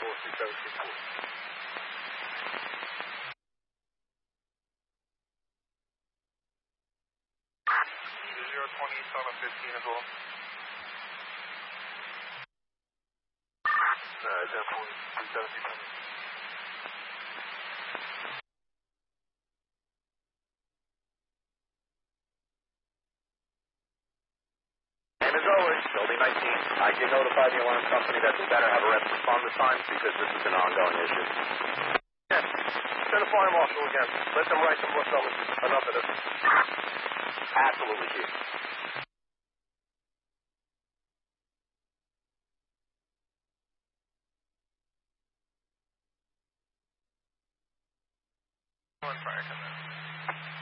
020, son of 15 as well. 10-40, 317. And as always, Building 19, I can notify the alarm company that they better have a rep respond this time because this is an ongoing issue. Yeah, send a fire marshal again. Let them write some what's up. Enough of this. Absolutely, Chief.